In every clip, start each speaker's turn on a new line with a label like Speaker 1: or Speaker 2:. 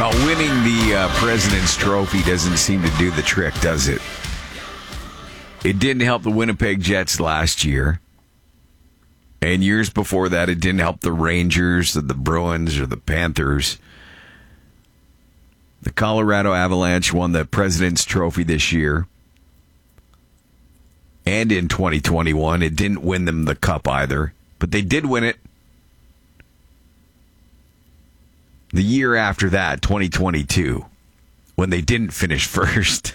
Speaker 1: Well, winning the President's Trophy doesn't seem to do the trick, does it? It didn't help the Winnipeg Jets last year. And years before that, it didn't help the Rangers or the Bruins or the Panthers. The Colorado Avalanche won the President's Trophy this year. And in 2021, it didn't win them the cup either. But they did win it the year after that, 2022, when they didn't finish first.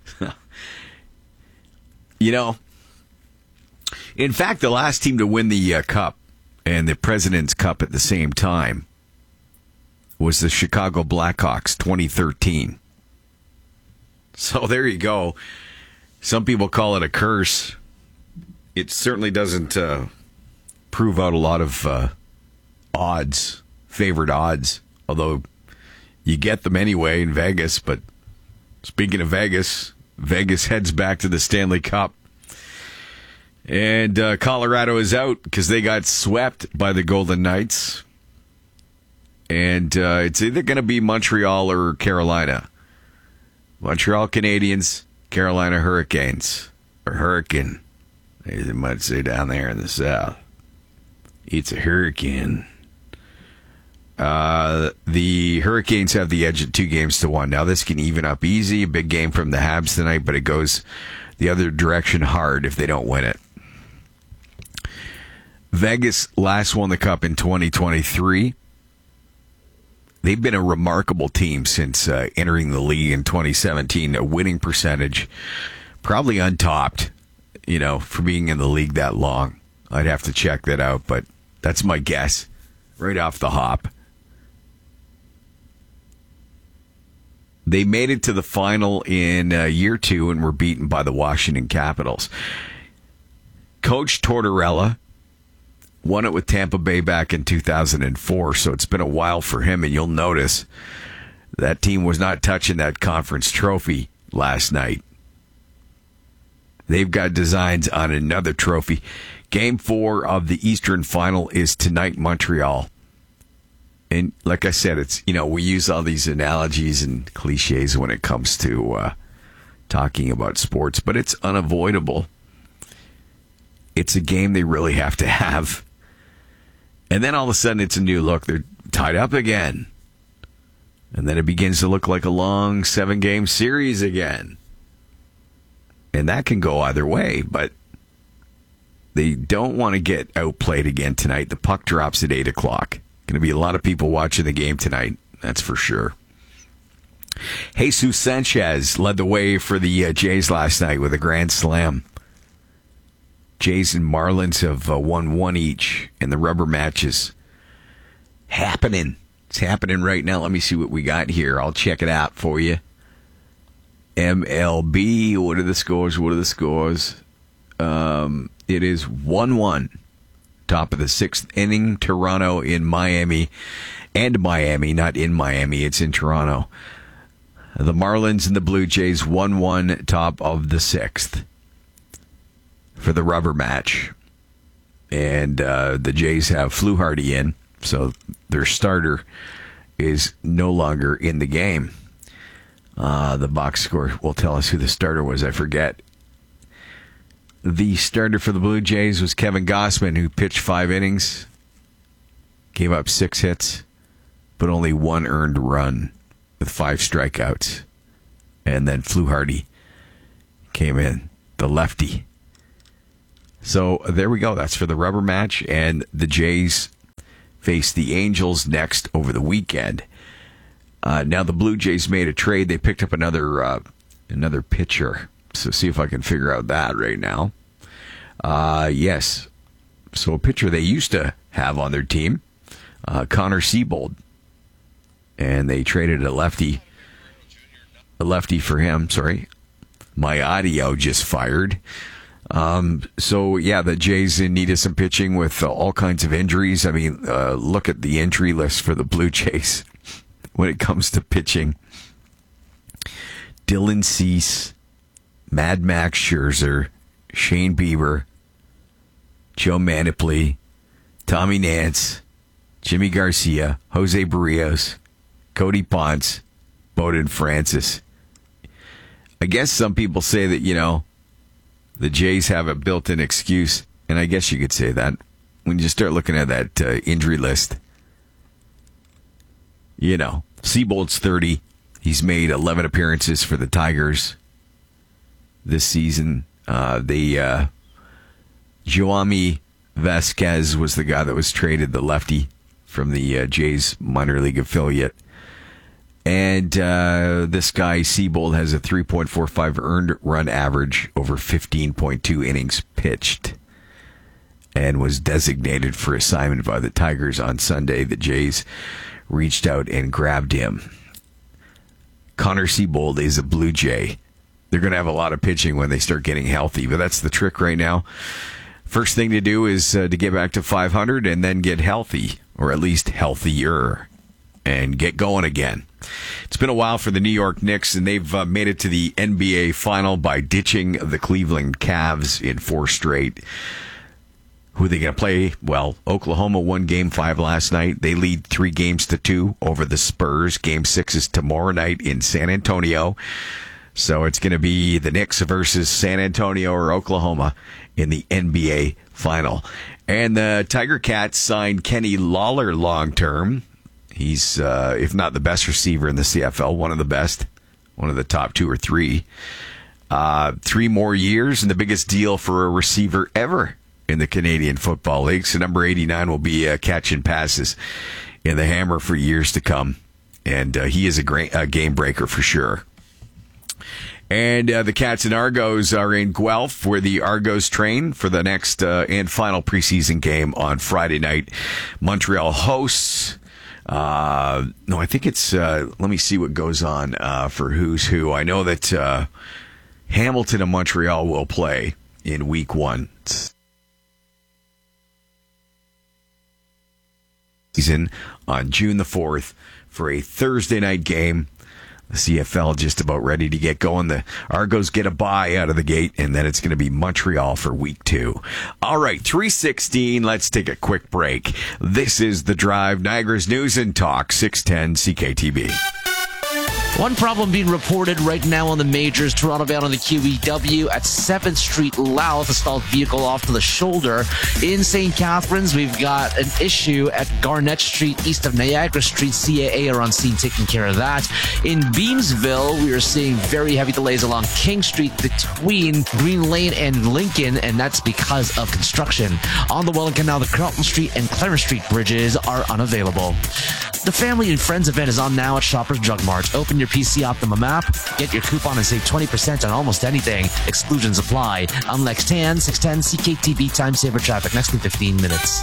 Speaker 1: You know, in fact, the last team to win the Cup and the President's Cup at the same time was the Chicago Blackhawks, 2013. So there you go. Some people call it a curse. It certainly doesn't prove out a lot of odds, favored odds, although you get them anyway in Vegas. But speaking of Vegas, Vegas heads back to the Stanley Cup. And Colorado is out because they got swept by the Golden Knights. And it's either going to be Montreal or Carolina. Montreal Canadiens, Carolina Hurricanes. Or Hurricane, as they might say down there in the South. It's a hurricane. The Hurricanes have the edge at 2-1. Now, this can even up easy. A big game from the Habs tonight, but it goes the other direction hard if they don't win it. Vegas last won the Cup in 2023. They've been a remarkable team since entering the league in 2017. A winning percentage, probably untopped, for being in the league that long. I'd have to check that out, but that's my guess right off the hop. They made it to the final in year 2 and were beaten by the Washington Capitals. Coach Tortorella won it with Tampa Bay back in 2004, so it's been a while for him, and you'll notice that team was not touching that conference trophy last night. They've got designs on another trophy. Game 4 of the Eastern Final is tonight, Montreal. And like I said, it's we use all these analogies and cliches when it comes to talking about sports, but it's unavoidable. It's a game they really have to have. And then all of a sudden it's a new look. They're tied up again. And then it begins to look like a long 7-game series again. And that can go either way, but they don't want to get outplayed again tonight. The puck drops at 8 o'clock. Going to be a lot of people watching the game tonight, that's for sure. Jesus Sanchez led the way for the Jays last night with a grand slam. Jays and Marlins have won 1 each in the rubber matches. Happening. It's happening right now. Let me see what we got here. I'll check it out for you. MLB, what are the scores? It is 1-1. Top of the 6th inning. Toronto in Miami. And Miami, not in Miami. It's in Toronto. The Marlins and the Blue Jays 1-1, top of the 6th. For the rubber match. And the Jays have Fluharty in, so their starter is no longer in the game. The box score will tell us who the starter was. I forget. The starter for the Blue Jays was Kevin Gausman, who pitched 5 innings, gave up 6 hits, but only 1 earned run with 5 strikeouts. And then Fluharty came in, the lefty. So there we go. That's for the rubber match. And the Jays face the Angels next over the weekend. Now the Blue Jays made a trade. They picked up another pitcher. So see if I can figure out that right now. Yes. So a pitcher they used to have on their team, Connor Siebold. And they traded a lefty for him. Sorry. My audio just fired. So, yeah, the Jays in need of some pitching with all kinds of injuries. I mean, look at the injury list for the Blue Jays when it comes to pitching. Dylan Cease, Mad Max Scherzer, Shane Bieber, Joe Maniply, Tommy Nance, Jimmy Garcia, Jose Barrios, Cody Ponce, Bowden Francis. I guess some people say that, the Jays have a built-in excuse, and I guess you could say that when you start looking at that injury list. Seabold's 30. He's made 11 appearances for the Tigers this season. Joami Vasquez was the guy that was traded, the lefty from the Jays minor league affiliate. And this guy, Seabold, has a 3.45 earned run average over 15.2 innings pitched and was designated for assignment by the Tigers on Sunday. The Jays reached out and grabbed him. Connor Seabold is a Blue Jay. They're going to have a lot of pitching when they start getting healthy, but that's the trick right now. First thing to do is to get back to 500 and then get healthy, or at least healthier, and get going again. It's been a while for the New York Knicks, and they've made it to the NBA Final by ditching the Cleveland Cavs in 4 straight. Who are they going to play? Well, Oklahoma won Game 5 last night. They lead 3-2 over the Spurs. Game 6 is tomorrow night in San Antonio. So it's going to be the Knicks versus San Antonio or Oklahoma in the NBA Final. And the Tiger Cats signed Kenny Lawler long-term. He's, if not the best receiver in the CFL, one of the best, one of the top 2 or 3. 3 more years, and the biggest deal for a receiver ever in the Canadian Football League. So number 89 will be catching passes in the hammer for years to come. And he is a game breaker for sure. And the Cats and Argos are in Guelph, where the Argos train for the next and final preseason game on Friday night. Montreal hosts. I think it's, let me see what goes on for who's who. I know that Hamilton and Montreal will play in week 1. Season on June the 4th for a Thursday night game. The CFL just about ready to get going. The Argos get a bye out of the gate, and then it's going to be Montreal for week 2. All right, 3:16. Let's take a quick break. This is The Drive, Niagara's News and Talk, 610 CKTB.
Speaker 2: One problem being reported right now on the majors. Toronto bound on the QEW at 7th Street Louth. A stalled vehicle off to the shoulder. In St. Catharines, we've got an issue at Garnett Street, east of Niagara Street. CAA are on scene taking care of that. In Beamsville, we are seeing very heavy delays along King Street between Green Lane and Lincoln, and that's because of construction. On the Welland Canal, the Carlton Street and Clarence Street bridges are unavailable. The Family and Friends event is on now at Shoppers Drug Mart. Open your PC Optimum app, get your coupon and save 20% on almost anything. Exclusions apply. I'm Lex Tan, 610 CKTB Time Saver Traffic. Next in 15 minutes.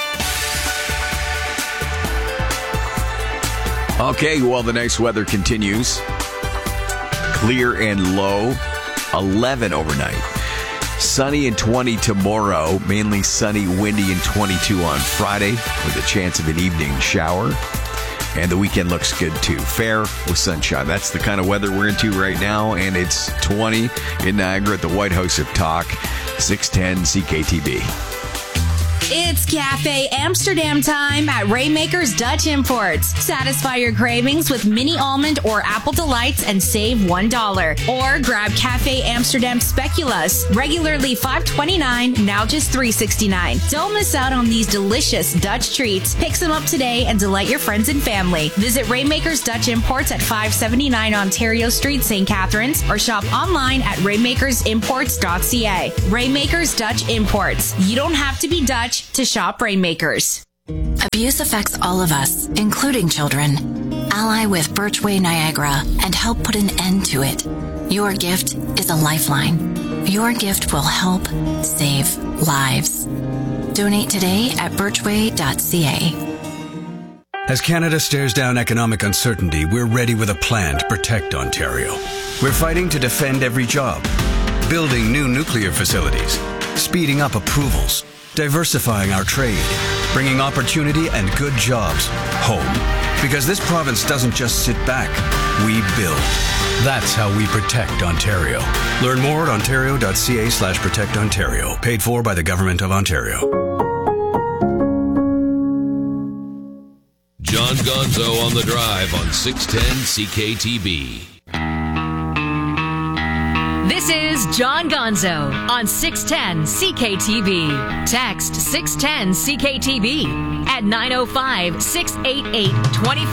Speaker 1: Okay, well, the nice weather continues. Clear and low, 11 overnight. Sunny and 20 tomorrow, mainly sunny, windy, and 22 on Friday with a chance of an evening shower. And the weekend looks good, too. Fair with sunshine. That's the kind of weather we're into right now. And it's 20 in Niagara at the White House of Talk, 610 CKTB.
Speaker 3: It's Cafe Amsterdam time at Raymaker's Dutch Imports. Satisfy your cravings with mini almond or apple delights and save $1. Or grab Cafe Amsterdam Speculoos, regularly $5.29, now just $3.69. Don't miss out on these delicious Dutch treats. Pick some up today and delight your friends and family. Visit Raymaker's Dutch Imports at 579 Ontario Street, St. Catharines, or shop online at raymakersimports.ca. Raymaker's Dutch Imports. You don't have to be Dutch to shop Rainmakers.
Speaker 4: Abuse affects all of us, including children. Ally with Birchway Niagara and help put an end to it. Your gift is a lifeline. Your gift will help save lives. Donate today at birchway.ca.
Speaker 5: As Canada stares down economic uncertainty, we're ready with a plan to protect Ontario. We're fighting to defend every job, building new nuclear facilities, speeding up approvals, diversifying our trade, bringing opportunity and good jobs home. Because this province doesn't just sit back, we build. That's how we protect Ontario. Learn more at ontario.ca/protectontario. Paid for by the Government of Ontario.
Speaker 6: John Gonzo on the Drive on 610 CKTB.
Speaker 7: This is John Gonzo on 610 CKTB. Text 610 CKTB at 905-688-24.